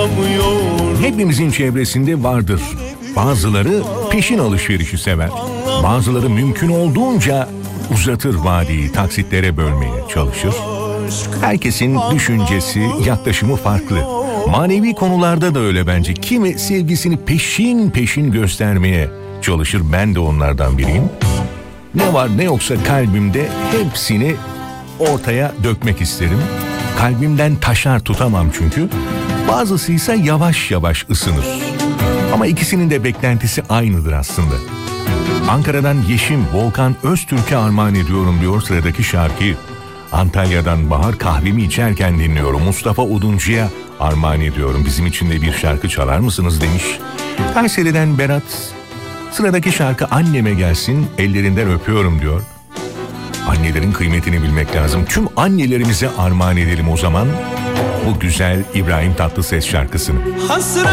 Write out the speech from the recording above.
Hepimizin çevresinde vardır. Bazıları peşin alışverişi sever. Bazıları mümkün olduğunca uzatır vadeyi, taksitlere bölmeye çalışır. Herkesin düşüncesi, yaklaşımı farklı. Manevi konularda da öyle bence. Kimi sevgisini peşin peşin göstermeye çalışır. Ben de onlardan biriyim. Ne var ne yoksa kalbimde hepsini ortaya dökmek isterim. Kalbimden taşar tutamam çünkü. Bazısı ise yavaş yavaş ısınır. Ama ikisinin de beklentisi aynıdır aslında. Ankara'dan Yeşim Volkan Öztürk'e armağan ediyorum diyor sıradaki şarkıyı. Antalya'dan Bahar kahvemi içerken dinliyorum. Mustafa Oduncu'ya armağan ediyorum. Bizim için de bir şarkı çalar mısınız demiş. Kayseri'den Berat, sıradaki şarkı anneme gelsin, ellerinden öpüyorum diyor. Annelerin kıymetini bilmek lazım. Tüm annelerimize armağan edelim o zaman bu güzel İbrahim Tatlıses şarkısını. Hasret